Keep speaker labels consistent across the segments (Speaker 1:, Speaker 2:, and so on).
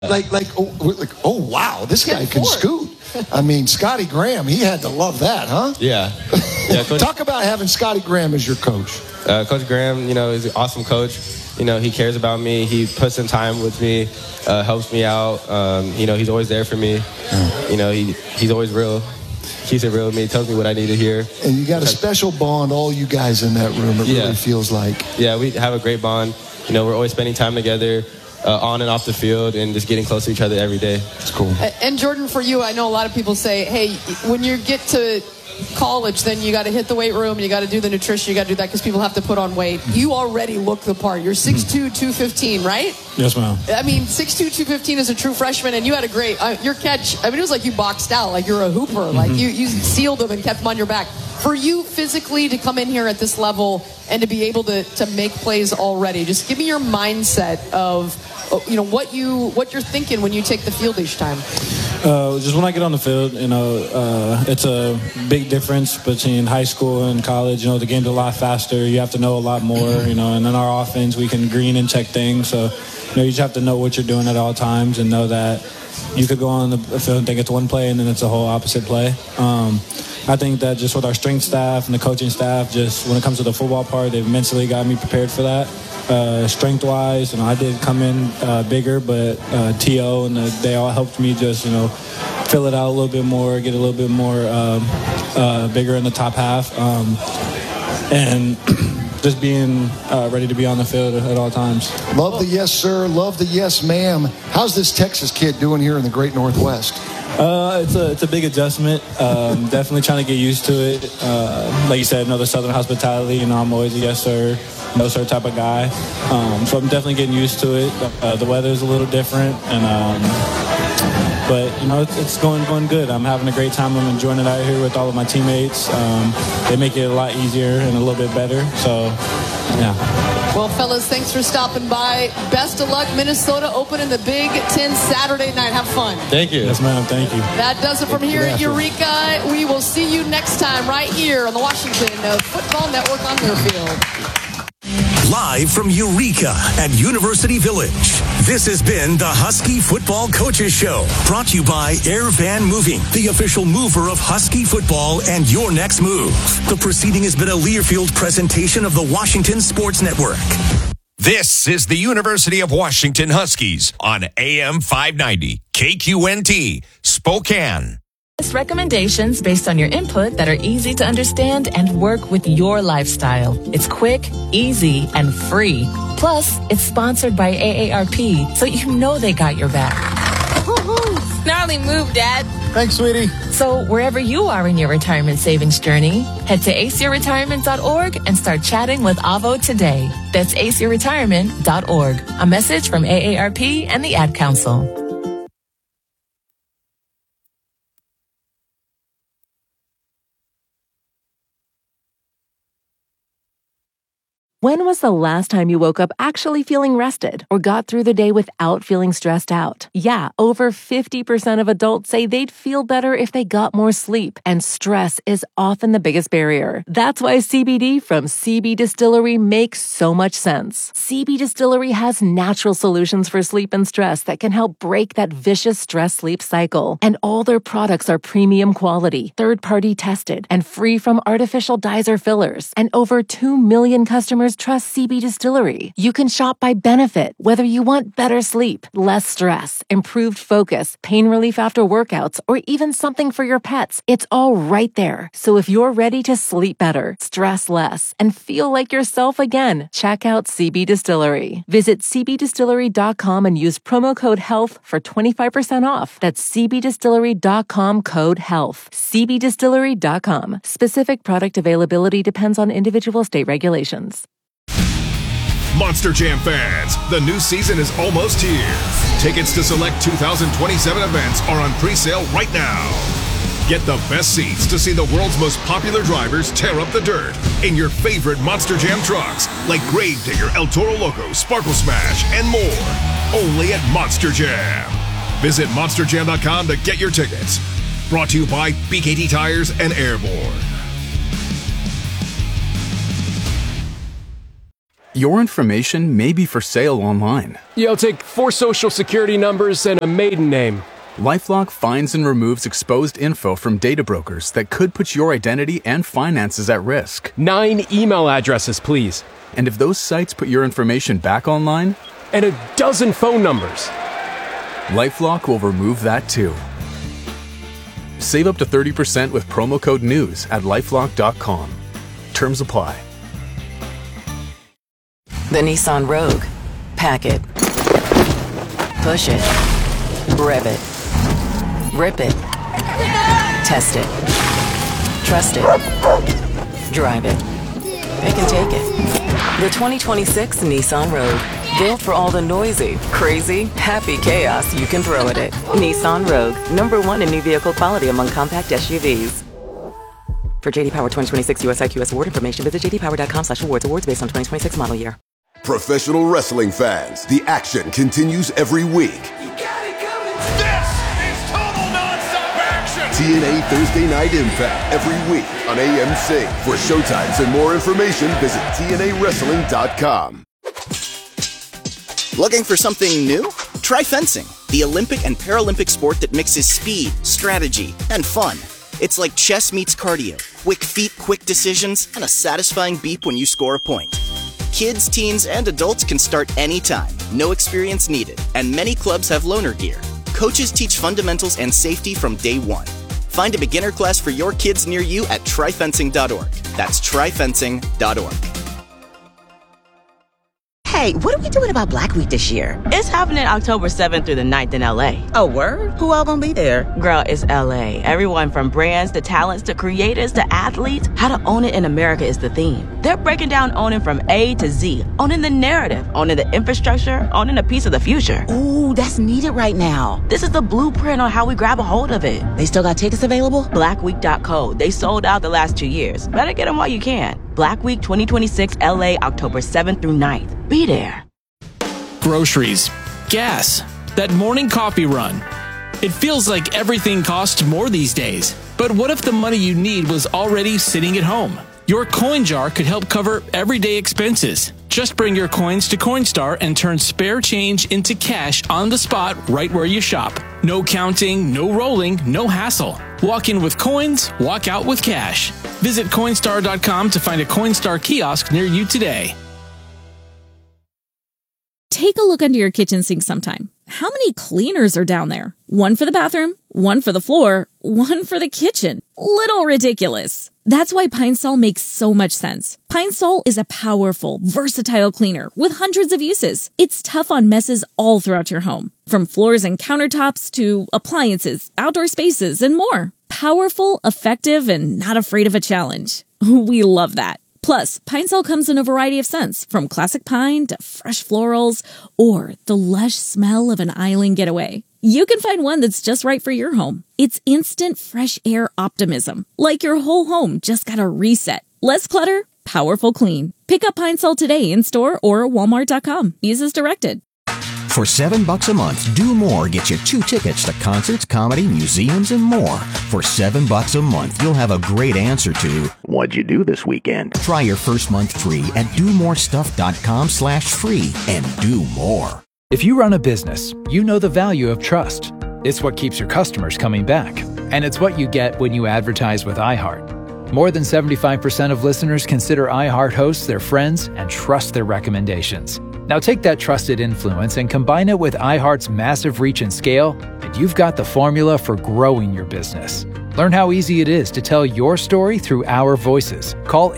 Speaker 1: Oh wow, this guy can scoot. I mean, Scotty Graham, he had to love that, huh?
Speaker 2: Yeah. Coach,
Speaker 1: Talk about having Scotty Graham as your coach.
Speaker 2: Coach Graham, is an awesome coach. He cares about me. He puts in time with me, helps me out. He's always there for me. He's always real. Keeps it real with me, tells me what I need to hear.
Speaker 1: And you got a special bond, all you guys in that room, it really feels like.
Speaker 2: Yeah, we have a great bond. We're always spending time together. On and off the field, and just getting close to each other every day.
Speaker 1: It's cool.
Speaker 3: And Jordan, for you, I know a lot of people say, hey, when you get to college, then you got to hit the weight room, you got to do the nutrition, you got to do that because people have to put on weight. You already look the part. You're 6'2", 215, right?
Speaker 4: Yes, ma'am.
Speaker 3: I mean, 6'2", 215 is a true freshman, and you had a great, your catch, it was like you boxed out, like you're a hooper. Like you sealed them and kept them on your back. For you physically to come in here at this level and to be able to make plays already, just give me your mindset of what you're thinking when you take the field each time.
Speaker 4: Just when I get on the field, it's a big difference between high school and college. The game's a lot faster. You have to know a lot more, and in our offense, we can green and check things. So, you just have to know what you're doing at all times and know that you could go on the field and think it's one play and then it's a whole opposite play. I think that just with our strength staff and the coaching staff, just when it comes to the football part, they've mentally got me prepared for that. Strength-wise, I did come in bigger, but T.O. and they all helped me just, fill it out a little bit more, get a little bit more bigger in the top half, and just being ready to be on the field at all times.
Speaker 1: Love the yes, sir. Love the yes, ma'am. How's this Texas kid doing here in the Great Northwest?
Speaker 4: It's a big adjustment. Definitely trying to get used to it. Like you said, the Southern hospitality. I'm always a yes sir, no sir type of guy. So I'm definitely getting used to it. The weather's a little different, but it's going good. I'm having a great time. I'm enjoying it out here with all of my teammates. They make it a lot easier and a little bit better. So, yeah.
Speaker 3: Well, fellas, thanks for stopping by. Best of luck. Minnesota opening the Big Ten Saturday night. Have fun.
Speaker 2: Thank you.
Speaker 4: Yes, ma'am. Thank you.
Speaker 3: That does it from here at Eureka. We will see you next time right here on the Washington Football Network on Learfield.
Speaker 5: Live from Eureka at University Village, this has been the Husky Football Coaches Show, brought to you by Air Van Moving, the official mover of Husky football and your next move. The proceeding has been a Learfield presentation of the Washington Sports Network.
Speaker 6: This is the University of Washington Huskies on AM 590, KQNT, Spokane.
Speaker 7: Recommendations based on your input that are easy to understand and work with your lifestyle. It's quick, easy, and free. Plus, it's sponsored by AARP, so they got your back.
Speaker 8: Gnarly move, Dad.
Speaker 1: Thanks, sweetie.
Speaker 7: So wherever you are in your retirement savings journey, head to aceyourretirement.org and start chatting with Avo today. That's aceyourretirement.org. A message from AARP and the Ad Council.
Speaker 9: When was the last time you woke up actually feeling rested or got through the day without feeling stressed out? Yeah, over 50% of adults say they'd feel better if they got more sleep, and stress is often the biggest barrier. That's why CBD from CB Distillery makes so much sense. CB Distillery has natural solutions for sleep and stress that can help break that vicious stress-sleep cycle. And all their products are premium quality, third-party tested, and free from artificial dyes or fillers. And over 2 million customers trust CB Distillery. You can shop by benefit, whether you want better sleep, less stress, improved focus, pain relief after workouts, or even something for your pets. It's all right there. So if you're ready to sleep better, stress less, and feel like yourself again, check out CB Distillery. Visit cbdistillery.com and use promo code HEALTH for 25% off. That's cbdistillery.com code HEALTH. cbdistillery.com. Specific product availability depends on individual state regulations.
Speaker 6: Monster Jam fans, the new season is almost here. Tickets to select 2027 events are on pre-sale right now. Get the best seats to see the world's most popular drivers tear up the dirt in your favorite Monster Jam trucks like Gravedigger, El Toro Loco, Sparkle Smash, and more. Only at Monster Jam. Visit monsterjam.com to get your tickets. Brought to you by BKT Tires and Airborne.
Speaker 10: Your information may be for sale online.
Speaker 11: Yeah, I'll take 4 social security numbers and a maiden name.
Speaker 10: LifeLock finds and removes exposed info from data brokers that could put your identity and finances at risk.
Speaker 11: 9 email addresses, please.
Speaker 10: And if those sites put your information back online?
Speaker 11: And a dozen phone numbers.
Speaker 10: LifeLock will remove that too. Save up to 30% with promo code NEWS at LifeLock.com. Terms apply.
Speaker 12: The Nissan Rogue. Pack it. Push it. Rev it. Rip it. Test it. Trust it. Drive it. It can take it. The 2026 Nissan Rogue. Built for all the noisy, crazy, happy chaos you can throw at it. Nissan Rogue. #1 in new vehicle quality among compact SUVs. For JD Power 2026 US IQS award information, visit jdpower.com/awards. Awards based on 2026 model year.
Speaker 13: Professional wrestling fans, the action continues every week.
Speaker 14: This is total non-stop action!
Speaker 13: TNA Thursday Night Impact every week on AMC. For showtimes and more information, visit TNAWrestling.com.
Speaker 15: Looking for something new? Try fencing, the Olympic and Paralympic sport that mixes speed, strategy, and fun. It's like chess meets cardio, quick feet, quick decisions, and a satisfying beep when you score a point. Kids, teens, and adults can start anytime, no experience needed, and many clubs have loaner gear. Coaches teach fundamentals and safety from day one. Find a beginner class for your kids near you at tryfencing.org. That's tryfencing.org.
Speaker 16: Hey, what are we doing about Black Week this year?
Speaker 17: It's happening October 7th through the 9th in LA.
Speaker 16: Oh, word? Who all gonna be there?
Speaker 17: Girl, it's LA. Everyone from brands to talents to creators to athletes. How to own it in America is the theme. They're breaking down owning from A to Z. Owning the narrative, owning the infrastructure, owning a piece of the future.
Speaker 16: Ooh, that's needed right now.
Speaker 17: This is the blueprint on how we grab a hold of it.
Speaker 16: They still got tickets available?
Speaker 17: Blackweek.co. They sold out the last 2 years. Better get them while you can. Black Week 2026 LA, October 7th through 9th. Be there.
Speaker 18: Groceries, gas, that morning coffee run. It feels like everything costs more these days. But what if the money you need was already sitting at home? Your coin jar could help cover everyday expenses. Just bring your coins to Coinstar and turn spare change into cash on the spot right where you shop. No counting, no rolling, no hassle. Walk in with coins, walk out with cash. Visit Coinstar.com to find a Coinstar kiosk near you today.
Speaker 19: Take a look under your kitchen sink sometime. How many cleaners are down there? One for the bathroom, one for the floor, one for the kitchen. Little ridiculous. That's why Pine Sol makes so much sense. Pine Sol is a powerful, versatile cleaner with hundreds of uses. It's tough on messes all throughout your home, from floors and countertops to appliances, outdoor spaces, and more. Powerful, effective, and not afraid of a challenge. We love that. Plus, Pine Sol comes in a variety of scents, from classic pine to fresh florals or the lush smell of an island getaway. You can find one that's just right for your home. It's instant fresh air optimism, like your whole home just got a reset. Less clutter, powerful clean. Pick up Pine Sol today in store or Walmart.com. Use as directed.
Speaker 20: For $7 a month, Do More gets you 2 tickets to concerts, comedy, museums, and more. For $7 a month, you'll have a great answer to, what'd you do this weekend? Try your first month free at domorestuff.com/free and do more.
Speaker 21: If you run a business, you know the value of trust. It's what keeps your customers coming back. And it's what you get when you advertise with iHeart. More than 75% of listeners consider iHeart hosts their friends and trust their recommendations. Now take that trusted influence and combine it with iHeart's massive reach and scale, and you've got the formula for growing your business. Learn how easy it is to tell your story through our voices. Call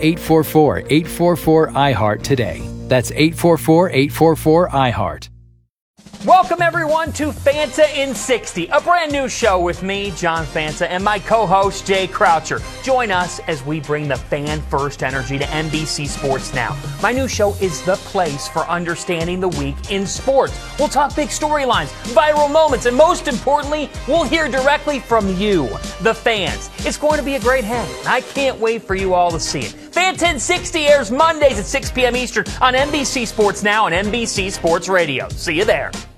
Speaker 21: 844-844-iHeart today. That's 844-844-iHeart.
Speaker 22: Welcome, everyone, to Fanta in 60, a brand new show with me, John Fanta, and my co-host, Jay Croucher. Join us as we bring the fan-first energy to NBC Sports Now. My new show is the place for understanding the week in sports. We'll talk big storylines, viral moments, and most importantly, we'll hear directly from you, the fans. It's going to be a great hang, and I can't wait for you all to see it. Fanta in 60 airs Mondays at 6 p.m. Eastern on NBC Sports Now and NBC Sports Radio. See you there.